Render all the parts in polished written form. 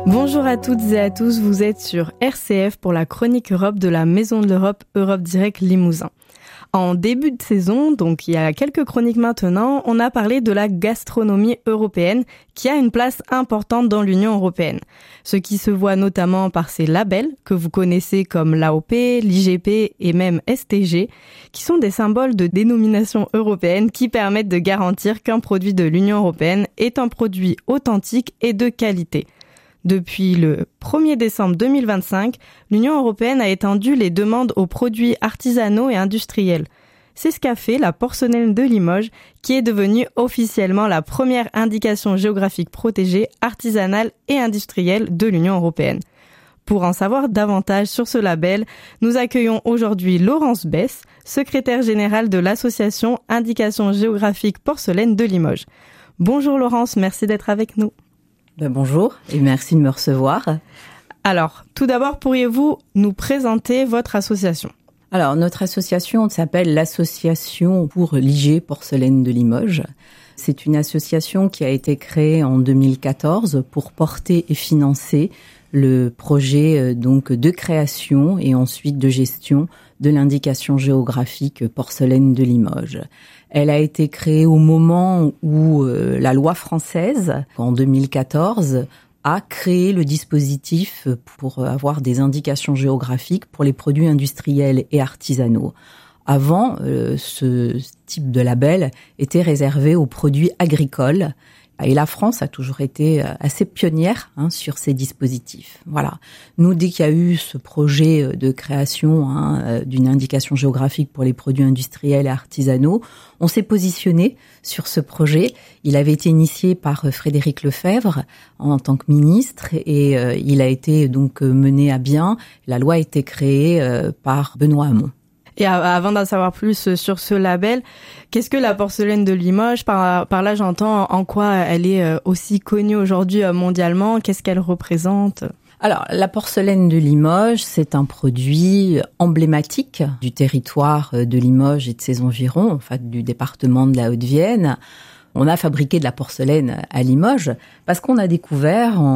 Bonjour à toutes et à tous, vous êtes sur RCF pour la chronique Europe de la Maison de l'Europe, Europe Direct Limousin. En début de saison, donc il y a quelques chroniques maintenant, on a parlé de la gastronomie européenne qui a une place importante dans l'Union européenne. Ce qui se voit notamment par ces labels que vous connaissez comme l'AOP, l'IGP et même STG, qui sont des symboles de dénomination européenne qui permettent de garantir qu'un produit de l'Union européenne est un produit authentique et de qualité. Depuis le 1er décembre 2025, l'Union européenne a étendu les demandes aux produits artisanaux et industriels. C'est ce qu'a fait la porcelaine de Limoges, qui est devenue officiellement la première indication géographique protégée, artisanale et industrielle de l'Union européenne. Pour en savoir davantage sur ce label, nous accueillons aujourd'hui Laurence Besse, secrétaire générale de l'association Indication géographique porcelaine de Limoges. Bonjour Laurence, merci d'être avec nous. Bonjour et merci de me recevoir. Alors, tout d'abord, pourriez-vous nous présenter votre association ? Alors, notre association s'appelle l'Association pour l'IG Porcelaine de Limoges. C'est une association qui a été créée en 2014 pour porter et financer le projet de création et ensuite de gestion de l'indication géographique porcelaine de Limoges. Elle a été créée au moment où la loi française, en 2014, a créé le dispositif pour avoir des indications géographiques pour les produits industriels et artisanaux. Avant, ce type de label était réservé aux produits agricoles. Et la France a toujours été assez pionnière sur ces dispositifs. Voilà. Nous, dès qu'il y a eu ce projet de création d'une indication géographique pour les produits industriels et artisanaux, on s'est positionné sur ce projet. Il avait été initié par Frédéric Lefebvre en tant que ministre et il a été donc mené à bien. La loi a été créée par Benoît Hamon. Et avant d'en savoir plus sur ce label, qu'est-ce que la porcelaine de Limoges ? Par là, j'entends en quoi elle est aussi connue aujourd'hui mondialement. Qu'est-ce qu'elle représente ? Alors, la porcelaine de Limoges, c'est un produit emblématique du territoire de Limoges et de ses environs, en fait, du département de la Haute-Vienne. On a fabriqué de la porcelaine à Limoges parce qu'on a découvert en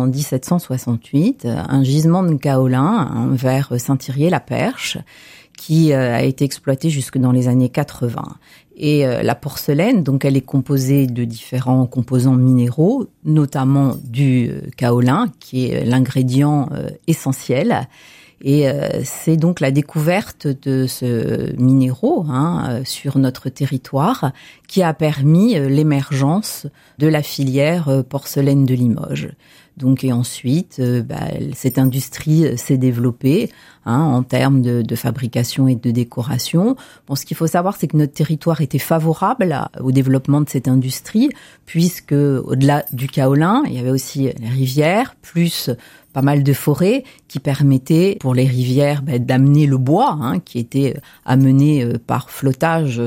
1768 un gisement de kaolin vers Saint-Thirier-la-Perche qui a été exploité jusque dans les années 80. Et la porcelaine, donc elle est composée de différents composants minéraux, notamment du kaolin, qui est l'ingrédient essentiel. Et c'est donc la découverte de ce minéraux sur notre territoire qui a permis l'émergence de la filière porcelaine de Limoges. Donc et ensuite, cette industrie s'est développée en termes de fabrication et de décoration. Bon, ce qu'il faut savoir, c'est que notre territoire était favorable au développement de cette industrie, puisque au-delà du kaolin, il y avait aussi les rivières, plus pas mal de forêts qui permettaient pour les rivières d'amener le bois qui était amené par flottage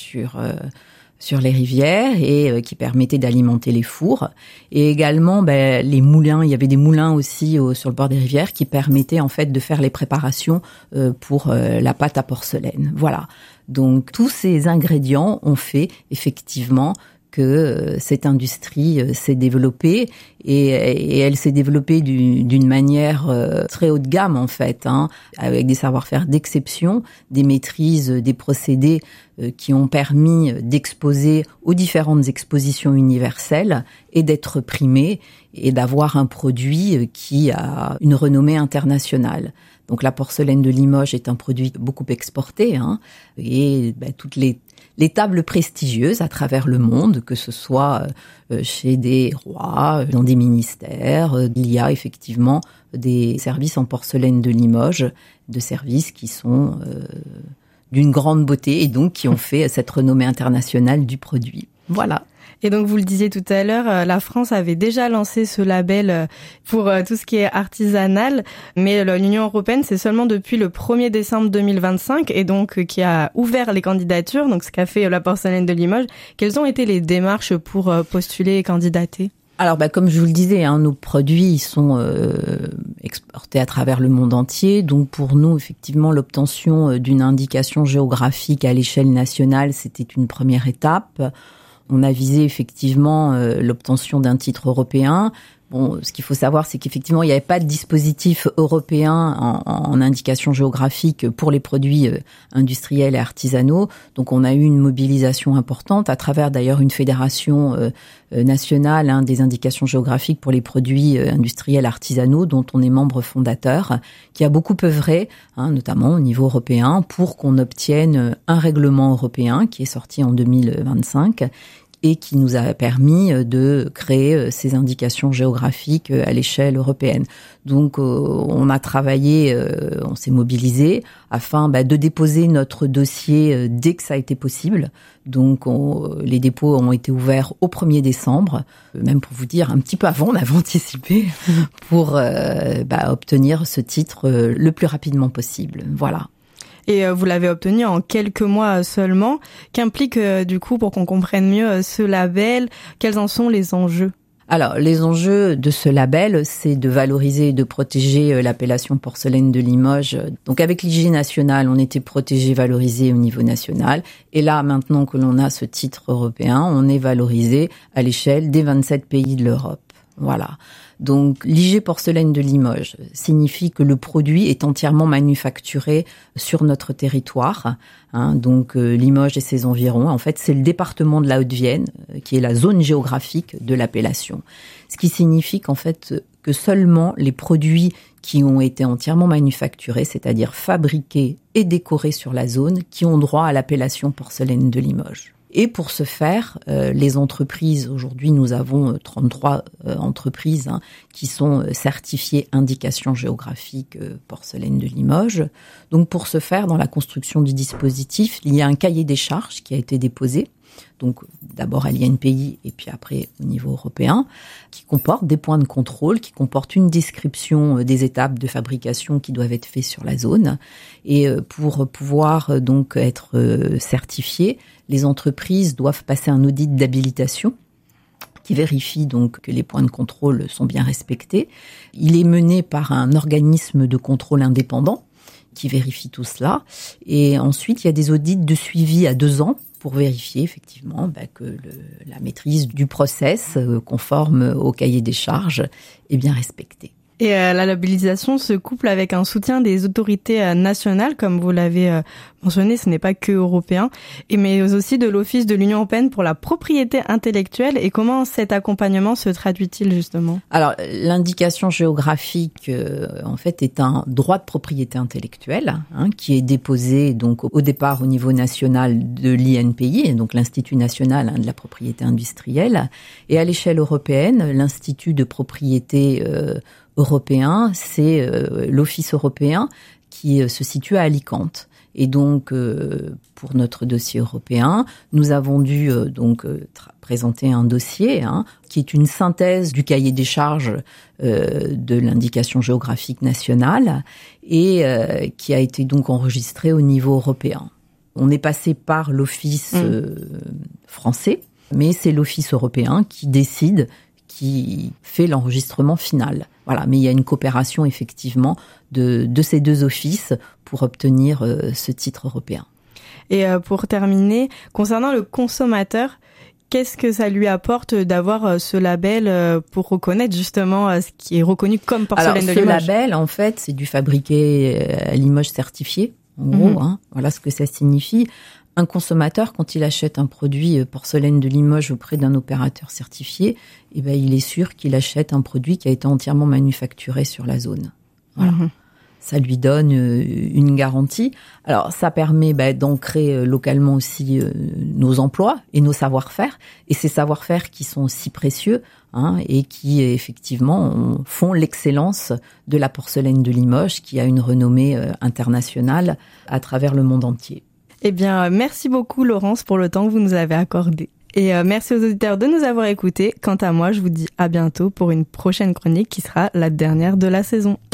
sur les rivières et qui permettait d'alimenter les fours. Et également, les moulins, il y avait des moulins aussi sur le bord des rivières qui permettaient en fait de faire les préparations pour la pâte à porcelaine. Voilà. Donc tous ces ingrédients ont fait effectivement que cette industrie s'est développée et elle s'est développée d'une manière très haut de gamme en fait, avec des savoir-faire d'exception, des maîtrises, des procédés qui ont permis d'exposer aux différentes expositions universelles et d'être primés et d'avoir un produit qui a une renommée internationale. Donc la porcelaine de Limoges est un produit beaucoup exporté et toutes les tables prestigieuses à travers le monde, que ce soit chez des rois, dans des ministères. Il y a effectivement des services en porcelaine de Limoges, de services qui sont d'une grande beauté et donc qui ont fait cette renommée internationale du produit. Voilà. Et donc, vous le disiez tout à l'heure, la France avait déjà lancé ce label pour tout ce qui est artisanal, mais l'Union européenne, c'est seulement depuis le 1er décembre 2025 et donc qui a ouvert les candidatures, donc ce qu'a fait la porcelaine de Limoges. Quelles ont été les démarches pour postuler et candidater ? Alors, comme je vous le disais, nos produits ils sont exportés à travers le monde entier. Donc, pour nous, effectivement, l'obtention d'une indication géographique à l'échelle nationale, c'était une première étape. On a visé effectivement l'obtention d'un titre européen, Bon, ce qu'il faut savoir, c'est qu'effectivement, il n'y avait pas de dispositif européen en indication géographique pour les produits industriels et artisanaux. Donc, on a eu une mobilisation importante à travers d'ailleurs une fédération nationale des indications géographiques pour les produits industriels artisanaux, dont on est membre fondateur, qui a beaucoup œuvré, notamment au niveau européen, pour qu'on obtienne un règlement européen qui est sorti en 2025 et qui nous a permis de créer ces indications géographiques à l'échelle européenne. Donc, on a travaillé, on s'est mobilisé afin de déposer notre dossier dès que ça a été possible. Donc, les dépôts ont été ouverts au 1er décembre, même pour vous dire, un petit peu avant, on avait anticipé pour obtenir ce titre le plus rapidement possible. Voilà. Et vous l'avez obtenu en quelques mois seulement. Qu'implique du coup, pour qu'on comprenne mieux ce label, quels en sont les enjeux ? Alors, les enjeux de ce label, c'est de valoriser et de protéger l'appellation porcelaine de Limoges. Donc, avec l'IG national, on était protégé, valorisé au niveau national. Et là, maintenant que l'on a ce titre européen, on est valorisé à l'échelle des 27 pays de l'Europe. Voilà. Donc, l'IG porcelaine de Limoges signifie que le produit est entièrement manufacturé sur notre territoire. Donc, Limoges et ses environs. En fait, c'est le département de la Haute-Vienne qui est la zone géographique de l'appellation. Ce qui signifie qu'en fait, que seulement les produits qui ont été entièrement manufacturés, c'est-à-dire fabriqués et décorés sur la zone, qui ont droit à l'appellation porcelaine de Limoges. Et pour ce faire, les entreprises, aujourd'hui nous avons 33 entreprises qui sont certifiées indication géographique porcelaine de Limoges. Donc pour ce faire, dans la construction du dispositif, il y a un cahier des charges qui a été déposé. Donc d'abord à l'INPI et puis après au niveau européen, qui comporte des points de contrôle, qui comporte une description des étapes de fabrication qui doivent être faites sur la zone. Et pour pouvoir donc être certifiées, les entreprises doivent passer un audit d'habilitation qui vérifie donc que les points de contrôle sont bien respectés. Il est mené par un organisme de contrôle indépendant qui vérifie tout cela. Et ensuite, il y a des audits de suivi à 2 ans pour vérifier effectivement que la maîtrise du process conforme au cahier des charges est bien respectée. Et la labellisation se couple avec un soutien des autorités nationales, comme vous l'avez mentionné, ce n'est pas que européen, mais aussi de l'Office de l'Union européenne pour la propriété intellectuelle. Et comment cet accompagnement se traduit-il justement ? Alors, l'indication géographique, en fait, est un droit de propriété intellectuelle qui est déposé donc au départ au niveau national de l'INPI, donc l'Institut national de la propriété industrielle, et à l'échelle européenne, l'Institut de propriété européen, c'est l'Office européen qui se situe à Alicante. Et donc, pour notre dossier européen, nous avons dû présenter un dossier qui est une synthèse du cahier des charges de l'indication géographique nationale et qui a été donc enregistré au niveau européen. On est passé par l'Office français, mais c'est l'Office européen qui décide, qui fait l'enregistrement final. Voilà, mais il y a une coopération effectivement de ces 2 offices pour obtenir ce titre européen. Et pour terminer, concernant le consommateur, qu'est-ce que ça lui apporte d'avoir ce label pour reconnaître justement ce qui est reconnu comme porcelaine de Limoges ? Alors ce label, en fait, c'est du fabriqué à Limoges certifié, en gros. Voilà ce que ça signifie. Un consommateur, quand il achète un produit porcelaine de Limoges auprès d'un opérateur certifié, il est sûr qu'il achète un produit qui a été entièrement manufacturé sur la zone. Voilà. Ça lui donne une garantie. Alors, ça permet d'ancrer localement aussi nos emplois et nos savoir-faire. Et ces savoir-faire qui sont si précieux et qui, effectivement, font l'excellence de la porcelaine de Limoges, qui a une renommée internationale à travers le monde entier. Eh bien, merci beaucoup Laurence pour le temps que vous nous avez accordé. Et merci aux auditeurs de nous avoir écoutés. Quant à moi, je vous dis à bientôt pour une prochaine chronique qui sera la dernière de la saison.